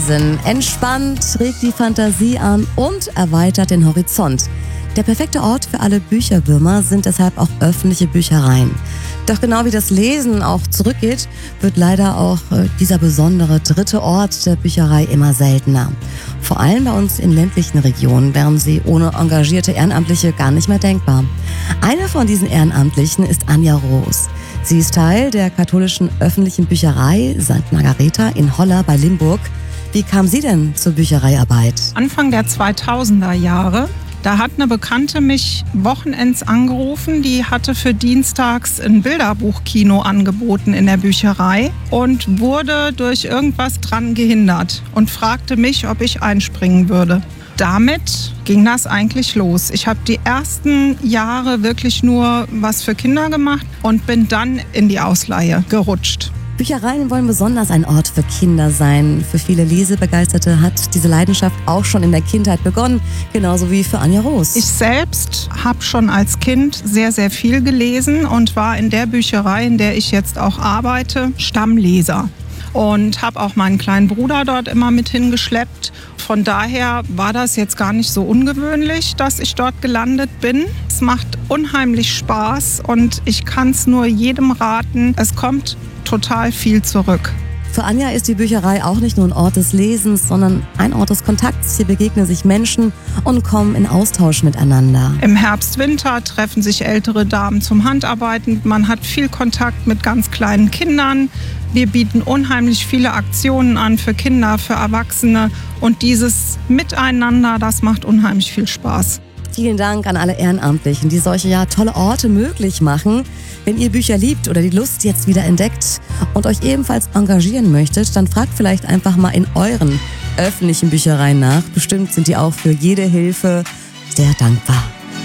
Entspannt, regt die Fantasie an und erweitert den Horizont. Der perfekte Ort für alle Bücherwürmer sind deshalb auch öffentliche Büchereien. Doch genau wie das Lesen auch zurückgeht, wird leider auch dieser besondere dritte Ort der Bücherei immer seltener. Vor allem bei uns in ländlichen Regionen wären sie ohne engagierte Ehrenamtliche gar nicht mehr denkbar. Eine von diesen Ehrenamtlichen ist Anja Roos. Sie ist Teil der katholischen öffentlichen Bücherei St. Margareta in Holla bei Limburg. Wie kam sie denn zur Büchereiarbeit? Anfang der 2000er Jahre, da hat eine Bekannte mich wochenends angerufen. Die hatte für dienstags ein Bilderbuchkino angeboten in der Bücherei und wurde durch irgendwas dran gehindert und fragte mich, ob ich einspringen würde. Damit ging das eigentlich los. Ich habe die ersten Jahre wirklich nur was für Kinder gemacht und bin dann in die Ausleihe gerutscht. Büchereien wollen besonders ein Ort für Kinder sein. Für viele Lesebegeisterte hat diese Leidenschaft auch schon in der Kindheit begonnen, genauso wie für Anja Roos. Ich selbst habe schon als Kind sehr, sehr viel gelesen und war in der Bücherei, in der ich jetzt auch arbeite, Stammleser. Und habe auch meinen kleinen Bruder dort immer mit hingeschleppt. Von daher war das jetzt gar nicht so ungewöhnlich, dass ich dort gelandet bin. Es macht unheimlich Spaß und ich kann es nur jedem raten. Es kommt total viel zurück. Für Anja ist die Bücherei auch nicht nur ein Ort des Lesens, sondern ein Ort des Kontakts. Hier begegnen sich Menschen und kommen in Austausch miteinander. Im Herbst, Winter treffen sich ältere Damen zum Handarbeiten. Man hat viel Kontakt mit ganz kleinen Kindern. Wir bieten unheimlich viele Aktionen an für Kinder, für Erwachsene. Und dieses Miteinander, das macht unheimlich viel Spaß. Vielen Dank an alle Ehrenamtlichen, die solche tolle Orte möglich machen. Wenn ihr Bücher liebt oder die Lust jetzt wieder entdeckt und euch ebenfalls engagieren möchtet, dann fragt vielleicht einfach mal in euren öffentlichen Büchereien nach. Bestimmt sind die auch für jede Hilfe sehr dankbar.